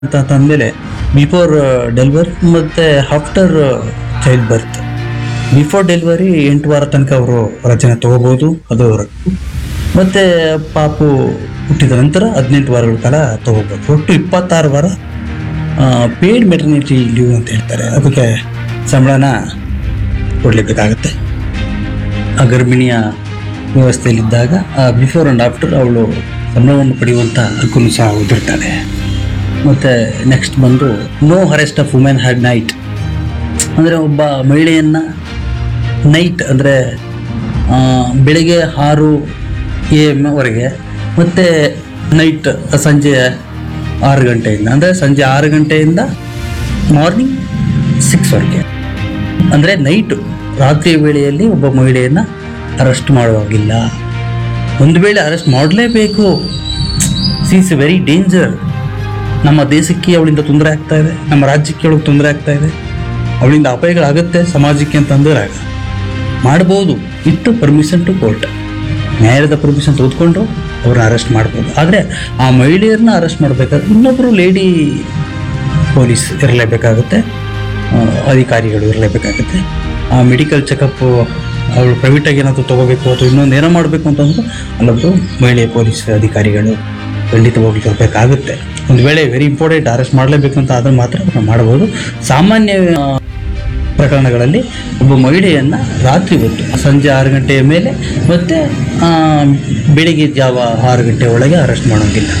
ಅಂತ ಅಂದಮೇಲೆ before delivery ಮತ್ತು after child birth. Before delivery 8 ವಾರ ತನಕ ಅವರು ರಜೆನ ತಗೋಬೋದು, ಅದು ಅವರ. ಮತ್ತು ಪಾಪು ಹುಟ್ಟಿದ ನಂತರ 18 ವಾರಗಳ ಕಾಲ ತಗೋಬೋದು. ಒಟ್ಟು 26 ವಾರ ಪೇಯ್ಡ್ ಮೆಟರ್ನಿಟಿ ಲೀವ್ ಅಂತ ಹೇಳ್ತಾರೆ. ಅದಕ್ಕೆ ಸಂಬಳನ ಕೊಡಲೇಬೇಕಾಗತ್ತೆ. ಆ ಗರ್ಭಿಣಿಯ ವ್ಯವಸ್ಥೆಯಲ್ಲಿದ್ದಾಗ ಬಿಫೋರ್ ಆ್ಯಂಡ್ ಆಫ್ಟರ್ ಅವಳು ಸಂಬಳವನ್ನು ಪಡೆಯುವಂಥ ಹಕ್ಕನ್ನು ಸಹ ಹೊಂದಿರ್ತಾಳೆ. ಮತ್ತು ನೆಕ್ಸ್ಟ್ ಬಂದು no arrest of women had night. ಅಂದರೆ ಒಬ್ಬ ಮಹಿಳೆಯನ್ನು ನೈಟ್ ಅಂದರೆ ಬೆಳಗ್ಗೆ 6 AM ವರೆಗೆ ಮತ್ತು ನೈಟ್ ಸಂಜೆ 6 ಗಂಟೆಯಿಂದ, ಅಂದರೆ ಸಂಜೆ 6 ಗಂಟೆಯಿಂದ ಮಾರ್ನಿಂಗ್ 6ವರೆಗೆ, ಅಂದರೆ ನೈಟು ರಾತ್ರಿಯ ವೇಳೆಯಲ್ಲಿ ಒಬ್ಬ ಮಹಿಳೆಯನ್ನು ಅರೆಸ್ಟ್ ಮಾಡುವಾಗಿಲ್ಲ. ಒಂದು ವೇಳೆ ಅರೆಸ್ಟ್ ಮಾಡಲೇಬೇಕು, ಸಿ ಇಸ್ ವೆರಿ ಡೇಂಜರ್. ನಮ್ಮ ದೇಶಕ್ಕೆ ಅವಳಿಂದ ತೊಂದರೆ ಆಗ್ತಾ ಇದೆ, ನಮ್ಮ ರಾಜ್ಯಕ್ಕೆ ಅವಳಿಗೆ ತೊಂದರೆ ಆಗ್ತಾ ಇದೆ, ಅವಳಿಂದ ಅಪಾಯಗಳಾಗುತ್ತೆ ಸಮಾಜಕ್ಕೆ ಅಂತಂದಾಗ ಮಾಡ್ಬೋದು. ವಿತ್ ಪರ್ಮಿಷನ್ ಟು ಕೋರ್ಟ್, ನ್ಯಾಯಾಲಯದ ಪರ್ಮಿಷನ್ ತೆಗೆದುಕೊಂಡು ಅವ್ರನ್ನ ಅರೆಸ್ಟ್ ಮಾಡ್ಬೋದು. ಆದರೆ ಆ ಮಹಿಳೆಯರನ್ನ ಅರೆಸ್ಟ್ ಮಾಡಬೇಕಾದ್ರೆ ಇನ್ನೊಬ್ಬರು ಲೇಡಿ ಪೊಲೀಸ್ ಇರಲೇಬೇಕಾಗುತ್ತೆ, ಅಧಿಕಾರಿಗಳು ಇರಲೇಬೇಕಾಗುತ್ತೆ. ಆ ಮೆಡಿಕಲ್ ಚೆಕಪ್ಪು ಅವಳು ಪ್ರೈವೇಟಾಗಿ ಏನಾದರೂ ತೊಗೋಬೇಕು ಅಥವಾ ಇನ್ನೊಂದು ಏನೋ ಮಾಡಬೇಕು ಅಂತಂದ್ರೆ ಅಲ್ಲೊಬ್ಬರು ಮಹಿಳೆಯ ಪೊಲೀಸ್ ಅಧಿಕಾರಿಗಳು ಖಂಡಿತವಾಗ್ಲೂ ಇರಬೇಕಾಗುತ್ತೆ. ಒಂದು ವೇಳೆ ವೆರಿ ಇಂಪಾರ್ಟೆಂಟ್ ಅರೆಸ್ಟ್ ಮಾಡಲೇಬೇಕು ಅಂತ ಆದರೆ ಮಾತ್ರ ನಾವು ಮಾಡ್ಬೋದು. ಸಾಮಾನ್ಯ ಪ್ರಕರಣಗಳಲ್ಲಿ ಒಬ್ಬ ಮಹಿಳೆಯನ್ನು ರಾತ್ರಿ ಹೊತ್ತು ಸಂಜೆ 6 ಗಂಟೆಯ ಮೇಲೆ ಮತ್ತು ಬೆಳಿಗ್ಗೆ ಜಾವ 6 ಗಂಟೆ ಒಳಗೆ ಅರೆಸ್ಟ್ ಮಾಡೋಂಗಿಲ್ಲ.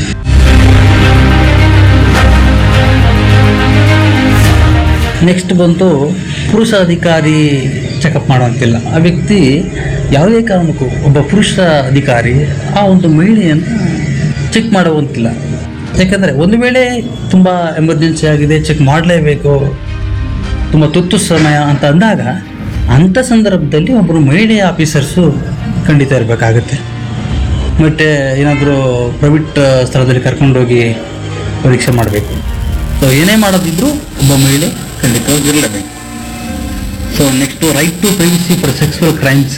ನೆಕ್ಸ್ಟ್ ಬಂತು ಪುರುಷ ಅಧಿಕಾರಿ ಚೆಕಪ್ ಮಾಡೋಂತಿಲ್ಲ. ಆ ವ್ಯಕ್ತಿ ಯಾವುದೇ ಕಾರಣಕ್ಕೂ ಒಬ್ಬ ಪುರುಷ ಅಧಿಕಾರಿ ಆ ಒಂದು ಮಹಿಳೆಯನ್ನು ಚೆಕ್ ಮಾಡುವಂತಿಲ್ಲ. ಯಾಕಂದರೆ ಒಂದು ವೇಳೆ ತುಂಬ ಎಮರ್ಜೆನ್ಸಿ ಆಗಿದೆ, ಚೆಕ್ ಮಾಡಲೇಬೇಕು, ತುಂಬ ತುರ್ತು ಸಮಯ ಅಂತ ಅಂದಾಗ ಅಂಥ ಸಂದರ್ಭದಲ್ಲಿ ಒಬ್ಬರು ಮಹಿಳೆಯ ಆಫೀಸರ್ಸು ಖಂಡಿತ ಇರಬೇಕಾಗುತ್ತೆ. ಮತ್ತು ಏನಾದರೂ ಪ್ರೈವೇಟ್ ಸ್ಥಳದಲ್ಲಿ ಕರ್ಕೊಂಡೋಗಿ ಪರೀಕ್ಷೆ ಮಾಡಬೇಕು. ಸೊ ಏನೇ ಮಾಡೋದಿದ್ರೂ ಒಬ್ಬ ಮಹಿಳೆ ಖಂಡಿತವಾಗಿ ಇರಲೇಬೇಕು. So next right to privacy for sexual crimes.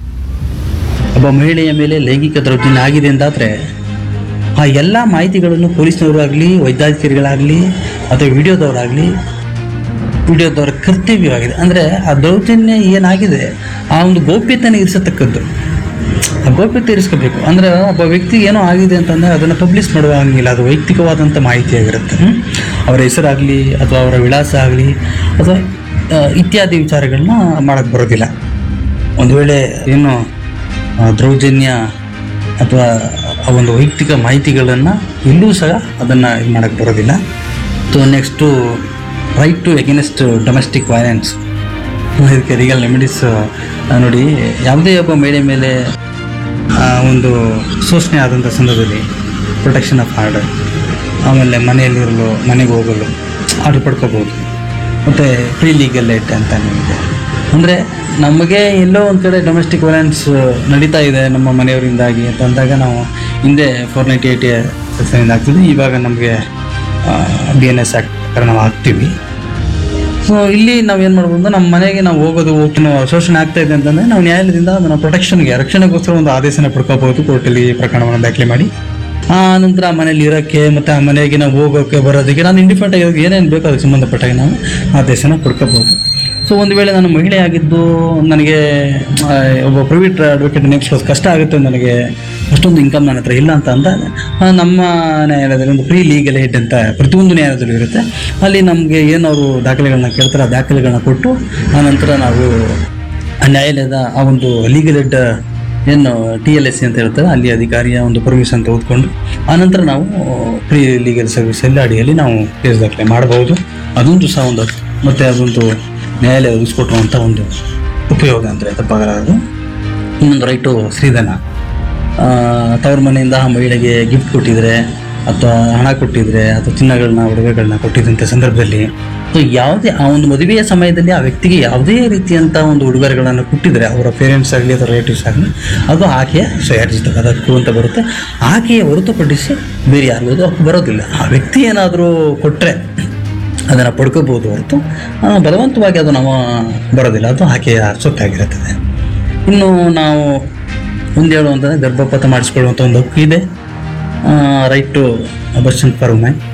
ಒಬ್ಬ ಮಹಿಳೆಯ ಮೇಲೆ ಲೈಂಗಿಕ ದೌರ್ಜನ್ಯ ಆಗಿದೆ ಅಂತಾದರೆ ಆ ಎಲ್ಲ ಮಾಹಿತಿಗಳನ್ನು ಪೊಲೀಸ್ನವರಾಗಲಿ, ವೈದ್ಯಾಧಿಕಾರಿಗಳಾಗಲಿ ಅಥವಾ ವಿಡಿಯೋದವರ ಕರ್ತವ್ಯವಾಗಿದೆ. ಅಂದರೆ ಆ ದೌರ್ಜನ್ಯ ಏನಾಗಿದೆ ಆ ಒಂದು ಗೌಪ್ಯತೆಯನ್ನು ಇರಿಸತಕ್ಕದ್ದು, ಆ ಗೌಪ್ಯತೆ ಇರಿಸ್ಕೋಬೇಕು. ಅಂದರೆ ಒಬ್ಬ ವ್ಯಕ್ತಿ ಏನೋ ಆಗಿದೆ ಅಂತಂದರೆ ಅದನ್ನು ಪಬ್ಲಿಷ್ ಮಾಡುವಂಗಿಲ್ಲ, ಅದು ವೈಯಕ್ತಿಕವಾದಂಥ ಮಾಹಿತಿಯಾಗಿರುತ್ತೆ. ಅವರ ಹೆಸರಾಗಲಿ ಅಥವಾ ಅವರ ವಿಳಾಸ ಆಗಲಿ ಅಥವಾ ಇತ್ಯಾದಿ ವಿಚಾರಗಳನ್ನ ಮಾಡೋಕ್ಕೆ ಬರೋದಿಲ್ಲ. ಒಂದು ವೇಳೆ ಏನು ದೌರ್ಜನ್ಯ ಅಥವಾ ಆ ಒಂದು ವೈಯಕ್ತಿಕ ಮಾಹಿತಿಗಳನ್ನು ಎಲ್ಲೂ ಸಹ ಅದನ್ನು ಇದು ಮಾಡೋಕ್ಕೆ ಬರೋದಿಲ್ಲ. So next right to against domestic violence. ಇದಕ್ಕೆ ಲೀಗಲ್ ರೆಮಿಡೀಸ್ ನೋಡಿ, ಯಾವುದೇ ಒಬ್ಬ ಮಹಿಳೆ ಮೇಲೆ ಒಂದು ಶೋಷಣೆ ಆದಂಥ ಸಂದರ್ಭದಲ್ಲಿ ಪ್ರೊಟೆಕ್ಷನ್ ಆಫ್ ಆರ್ಡರ್, ಆಮೇಲೆ ಮನೆಯಲ್ಲಿರಲು, ಮನೆಗೆ ಹೋಗಲು ಆರ್ಡರ್ ಪಡ್ಕೋಬೋದು. ಮತ್ತು ಫ್ರೀ ಲೀಗಲ್ ಏಡ್ ಅಂತ ಇದೆ. ಅಂದರೆ ನಮಗೆ ಎಲ್ಲೋ ಒಂದು ಕಡೆ ಡೊಮೆಸ್ಟಿಕ್ ವೈಲೆನ್ಸ್ ನಡೀತಾ ಇದೆ ನಮ್ಮ ಮನೆಯವರಿಂದಾಗಿ ಅಂತ ಅಂದಾಗ ನಾವು ಹಿಂದೆ 498 ಸೆಕ್ಷನಿಂದ ಆಗ್ತಿದ್ವಿ, ಇವಾಗ ನಮಗೆ BNS ಆ್ಯಕ್ಟ್ ಪ್ರಕಾರ ನಾವು ಆಗ್ತೀವಿ. ಸೊ ಇಲ್ಲಿ ನಾವೇನು ಮಾಡ್ಬೋದು, ನಮ್ಮ ಮನೆಗೆ ನಾವು ಹೋಗೋದು ಶೋಷಣೆ ಆಗ್ತಾ ಇದೆ ಅಂತಂದರೆ ನಾವು ನ್ಯಾಯಾಲಯದಿಂದ ಅದನ್ನು ಪ್ರೊಟೆಕ್ಷನ್ಗೆ, ರಕ್ಷಣೆಗೋಸ್ಕರ ಒಂದು ಆದೇಶನ ಪಡ್ಕೋಬೋದು ಕೋರ್ಟಲ್ಲಿ ಪ್ರಕರಣವನ್ನು ದಾಖಲೆ ಮಾಡಿ. ಆ ನಂತರ ಮನೇಲಿ ಇರೋಕ್ಕೆ ಮತ್ತು ಆ ಮನೆಗೆ ನಾವು ಹೋಗೋಕ್ಕೆ ಬರೋದಕ್ಕೆ ನಾನು ಇಂಡಿಪೆಂಡೆಂಟ್ ಆಗಿ ಏನೇನು ಬೇಕೋ ಅದಕ್ಕೆ ಸಂಬಂಧಪಟ್ಟಾಗ ನಾವು ಆದೇಶನ ಪಡ್ಕೋಬೋದು. ಸೊ ಒಂದು ವೇಳೆ ನಾನು ಮಹಿಳೆ ಆಗಿದ್ದು ನನಗೆ ಒಬ್ಬ ಪ್ರೈವೇಟ್ ಅಡ್ವೊಕೇಟ್ ನೇಮಿಸ್ಕೊಳ್ಳೋದು ಕಷ್ಟ ಆಗುತ್ತೆ, ನನಗೆ ಅಷ್ಟೊಂದು ಇನ್ಕಮ್ ನನ್ನ ಹತ್ರ ಇಲ್ಲ ಅಂತ ಅಂದಾಗ ನಮ್ಮ ನ್ಯಾಯಾಲಯದಲ್ಲಿ ಒಂದು ಫ್ರೀ ಲೀಗಲ್ ಏಡ್ ಅಂತ ಪ್ರತಿಯೊಂದು ನ್ಯಾಯಾಲಯದಲ್ಲೂ ಇರುತ್ತೆ. ಅಲ್ಲಿ ನಮಗೆ ಏನು ಅವರು ದಾಖಲೆಗಳನ್ನ ಕೇಳ್ತಾರೆ ಆ ದಾಖಲೆಗಳನ್ನ ಕೊಟ್ಟು ಆನಂತರ ನಾವು ನ್ಯಾಯಾಲಯದ ಆ ಒಂದು ಲೀಗಲ್ ಏಡ್ ಏನು TLSC ಅಂತ ಹೇಳ್ತಾರೆ ಅಲ್ಲಿ ಅಧಿಕಾರಿಯ ಒಂದು ಪರ್ಮಿಷನ್ ತೆಗೆದುಕೊಂಡು ಆನಂತರ ನಾವು ಫ್ರೀ ಲೀಗಲ್ ಸರ್ವಿಸಲ್ಲಿ ಅಡಿಯಲ್ಲಿ ನಾವು ಕೇಸ್ ದಾಖಲೆ ಮಾಡಬಹುದು. ಅದೊಂದು ಸಹ ಒಂದು, ಮತ್ತು ಅದೊಂದು ನ್ಯಾಯಾಲಯ ಒದಗಿಸ್ಕೊಟ್ಟುವಂಥ ಒಂದು ಉಪಯೋಗ ಅಂದರೆ ತಪ್ಪಾಗಲಾರದು. ಇನ್ನೊಂದು ರೈಟು ಶ್ರೀಧನ. ತವ್ರ ಮನೆಯಿಂದ ಆ ಮಹಿಳೆಗೆ ಗಿಫ್ಟ್ ಕೊಟ್ಟಿದ್ರೆ ಅಥವಾ ಹಣ ಕೊಟ್ಟಿದ್ರೆ ಅಥವಾ ಚಿನ್ನಗಳನ್ನ, ಒಡವೆಗಳನ್ನ ಕೊಟ್ಟಿದ್ದಂಥ ಸಂದರ್ಭದಲ್ಲಿ ಸೊ ಯಾವುದೇ ಆ ಒಂದು ಮದುವೆಯ ಸಮಯದಲ್ಲಿ ಆ ವ್ಯಕ್ತಿಗೆ ಯಾವುದೇ ರೀತಿಯಂಥ ಒಂದು ಉಡುಗೊರೆಗಳನ್ನು ಕೊಟ್ಟಿದ್ರೆ ಅವರ ಪೇರೆಂಟ್ಸ್ ಆಗಲಿ ಅಥವಾ ರಿಲೇಟಿವ್ಸ್ ಆಗಲಿ ಅದು ಆಕೆಯ ಸ್ವಯಾರ್ಜಿತ ಹಕ್ಕು ಅಂತ ಬರುತ್ತೆ. ಆಕೆಯ ಹೊರತುಪಡಿಸಿ ಬೇರೆ ಯಾರಿಗೂ ಹಕ್ಕು ಬರೋದಿಲ್ಲ. ಆ ವ್ಯಕ್ತಿ ಏನಾದರೂ ಕೊಟ್ಟರೆ ಅದನ್ನು ಪಡ್ಕೋಬೋದು ಹೊರತು ಬಲವಂತವಾಗಿ ಅದು ನಾವು ಬರೋದಿಲ್ಲ, ಅದು ಆಕೆಯ ಸೊತ್ತಾಗಿರುತ್ತದೆ. ಇನ್ನು ನಾವು ಮುಂದೆ ಹೇಳುವಂಥದ್ದು ಗರ್ಭಪಾತ ಮಾಡಿಸ್ಕೊಳ್ಳುವಂಥ ಒಂದು ಹಕ್ಕು ಇದೆ. Right to abortion for women.